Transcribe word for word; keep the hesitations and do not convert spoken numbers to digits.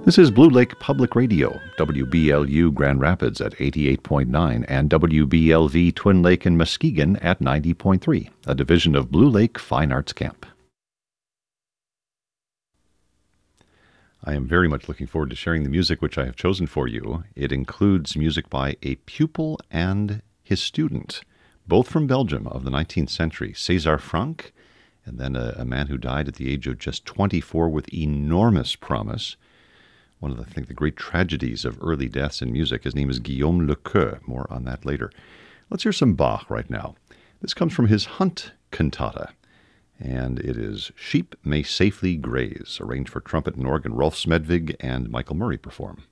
This is Blue Lake Public Radio, W B L U Grand Rapids at eighty-eight point nine and W B L V Twin Lake and Muskegon at ninety point three, a division of Blue Lake Fine Arts Camp. I am very much looking forward to sharing the music which I have chosen for you. It includes music by a pupil and his student, both from Belgium of the nineteenth century, César Franck, and then a, a man who died at the age of just twenty-four with enormous promise. One of the, I think, the great tragedies of early deaths in music. His name is Guillaume Lequeux. More on that later. Let's hear some Bach right now. This comes from his Hunt cantata, and it is Sheep May Safely Graze, arranged for trumpet and organ. Rolf Smedvig and Michael Murray perform.